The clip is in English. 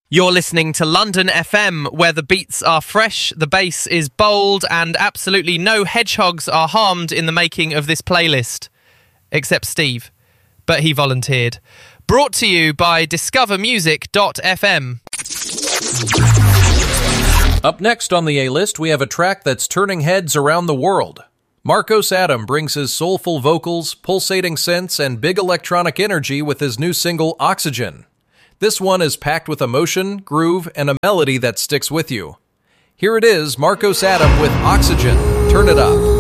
You're listening to London FM, where the beats are fresh, the bass is bold, and absolutely no hedgehogs are harmed in the making of this playlist. Except Steve. But he volunteered. Brought to you by discovermusic.fm. Up next on the A-list, we have a track that's turning heads around the world. Marcos Adam brings his soulful vocals, pulsating synths, and big electronic energy with his new single, Oxygen. This one is packed with emotion, groove, and a melody that sticks with you. Here it is, Marcos Adam with Oxygen. Turn it up.